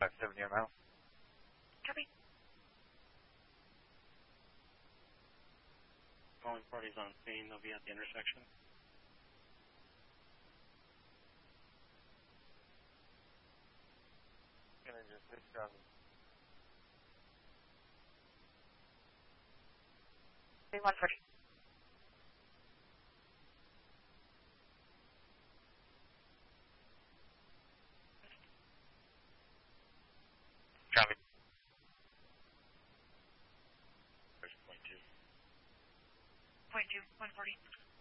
570 mile. Copy. Calling parties on scene. They'll be at the intersection. Gonna just 6,000. Say 140. Copy. There's point two. Point 2, 140.